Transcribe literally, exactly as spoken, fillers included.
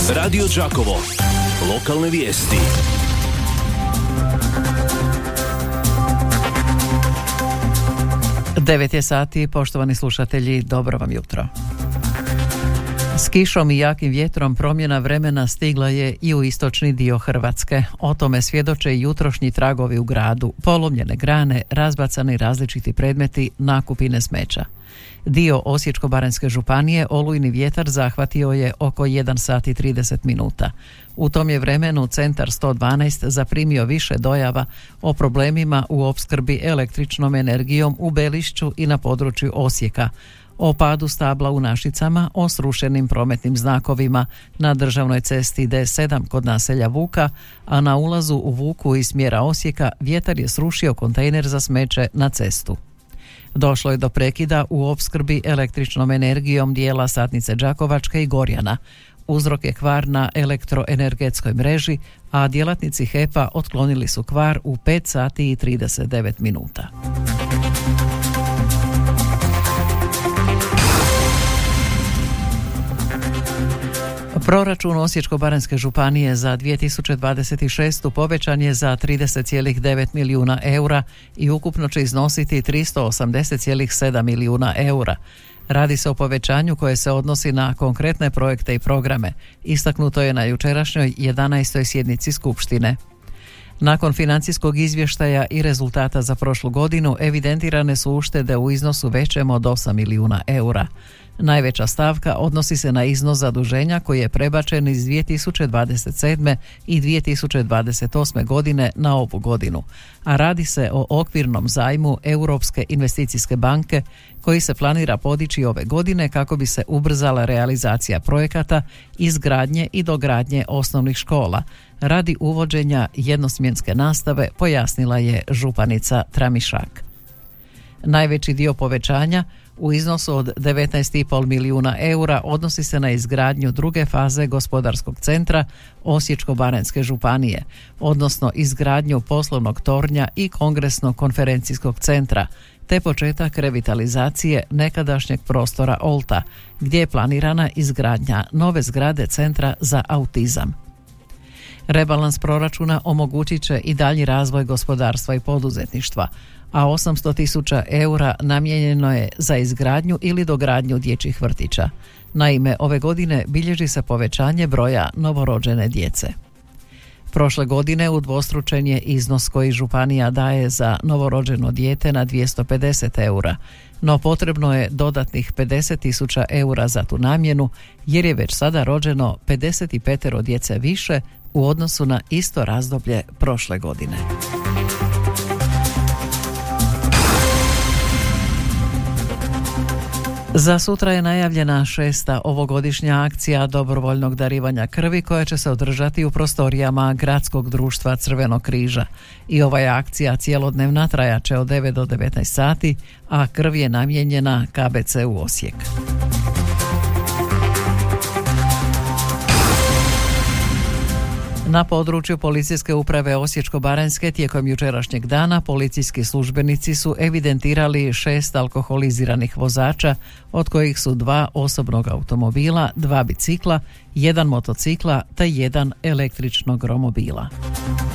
Radio Đakovo. Lokalne vijesti. devet je sati, poštovani slušatelji, dobro vam jutro. S kišom i jakim vjetrom promjena vremena stigla je i u istočni dio Hrvatske. O tome svjedoče i jutrošnji tragovi u gradu, polomljene grane, razbacani različiti predmeti, nakupine smeća. Dio Osječko-baranjske županije olujni vjetar zahvatio je oko jedan sat i trideset minuta. U tom je vremenu centar sto dvanaest zaprimio više dojava o problemima u opskrbi električnom energijom u Belišću i na području Osijeka, o padu stabla u Našicama, o srušenim prometnim znakovima na državnoj cesti D sedam kod naselja Vuka, a na ulazu u Vuku iz smjera Osijeka vjetar je srušio kontejner za smeće na cestu. Došlo je do prekida u opskrbi električnom energijom dijela Satnice Đakovačke i Gorjana. Uzrok je kvar na elektroenergetskoj mreži, a djelatnici H E P-a otklonili su kvar u pet sati i trideset devet minuta. Proračun Osječko-baranjske županije za dvije tisuće dvadeset šestu povećan je za trideset zarez devet milijuna eura i ukupno će iznositi tristo osamdeset zarez sedam milijuna eura. Radi se o povećanju koje se odnosi na konkretne projekte i programe, istaknuto je na jučerašnjoj jedanaestoj sjednici Skupštine. Nakon financijskog izvještaja i rezultata za prošlu godinu evidentirane su uštede u iznosu većem od osam milijuna eura. Najveća stavka odnosi se na iznos zaduženja koji je prebačen iz dvije tisuće dvadeset sedme i dvije tisuće dvadeset osme godine na ovu godinu, a radi se o okvirnom zajmu Europske investicijske banke koji se planira podići ove godine kako bi se ubrzala realizacija projekata izgradnje i dogradnje osnovnih škola radi uvođenja jednosmjenske nastave, pojasnila je županica Tramišak. Najveći dio povećanja u iznosu od devetnaest zarez pet milijuna eura odnosi se na izgradnju druge faze gospodarskog centra Osječko-baranjske županije, odnosno izgradnju poslovnog tornja i kongresnog konferencijskog centra, te početak revitalizacije nekadašnjeg prostora Olta, gdje je planirana izgradnja nove zgrade centra za autizam. Rebalans proračuna omogućit će i dalji razvoj gospodarstva i poduzetništva, a osamsto tisuća eura namijenjeno je za izgradnju ili dogradnju dječjih vrtića. Naime, ove godine bilježi se povećanje broja novorođene djece. Prošle godine udvostručen je iznos koji županija daje za novorođeno dijete na dvjesto pedeset eura, no potrebno je dodatnih pedeset tisuća eura za tu namjenu jer je već sada rođeno pedeset pet djece više u odnosu na isto razdoblje prošle godine. Za sutra je najavljena šesta ovogodišnja akcija dobrovoljnog darivanja krvi koja će se održati u prostorijama Gradskog društva Crvenog križa. I ova je akcija cijelodnevna, trajaće od devet do devetnaest sati, a krv je namijenjena K B C-u Osijek. Na području policijske uprave Osječko-baranjske tijekom jučerašnjeg dana policijski službenici su evidentirali šest alkoholiziranih vozača, od kojih su dva osobnog automobila, dva bicikla, jedan motocikla te jedan električnog romobila.